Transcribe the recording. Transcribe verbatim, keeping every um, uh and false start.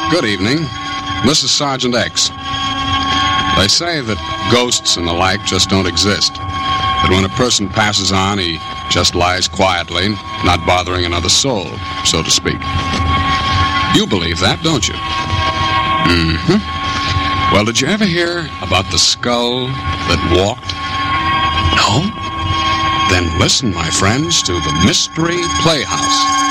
Good evening. This is Sergeant X. They say that ghosts and the like just don't exist. That when a person passes on, he just lies quietly, not bothering another soul, so to speak. You believe that, don't you? Mm-hmm. Well, did you ever hear about the skull that walked? No? Then listen, my friends, to the Mystery Playhouse.